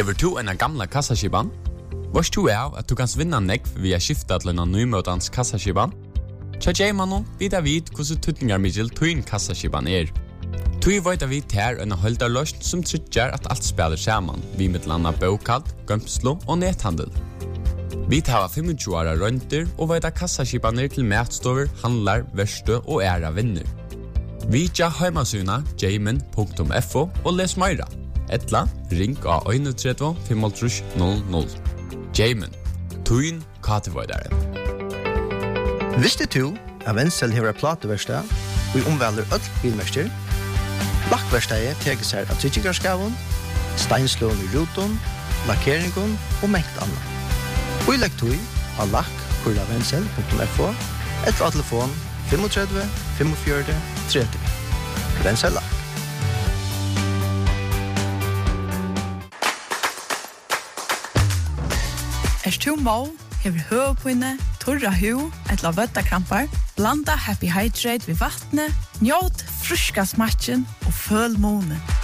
Hever du en gamla kassaskiban? Vars du at du kan vinna nekv via skifta til en nymøtans kassaskiban? Tja Jaimanon vidar vid hvordan tutningarmiddel tuin kassaskiban Tui veit vi ter en holdarløst som trykker at alt spiller saman, vi med landa bokad, gømslo og nethandel. Vi tar 25 åra rønter og veit kassaskibaner til matstover, handlar, verste og æra vinner. Vi tja heimasuna jaimen.fo og les meira. Etla, ring av 31 500. Jaimen, tuin katevoidaren. Visste du at Wenzel hever plateverstad og omvelder öll bilmester? Lakkverstadet teker seg av tryggarskaven, steinslån i ruton, lakkeringen og mengt annet. Og i lekktøy av lakk.wenzel.fo etter av telefon 35 45 30. Wenzel Lakk. Du må, hever høvepinne, torra hu, etla vøttakrampar, blanda Happy Hydrate ved vattnet, njåt fruska smatchen og føl månen.